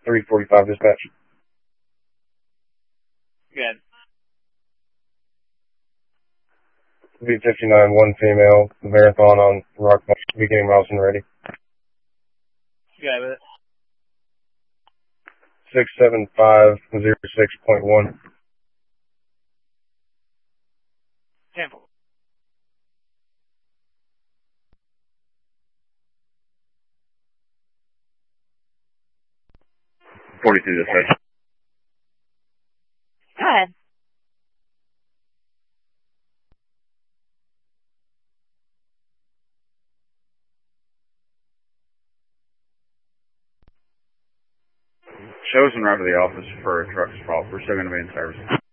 345 dispatch. Good. V59, one female, marathon on Rock March, beginning miles and ready. Good with it. 67506.1. 10. 42 dispatch. Go ahead. Shows en route to the office for a truck swap. We're still going to be in service.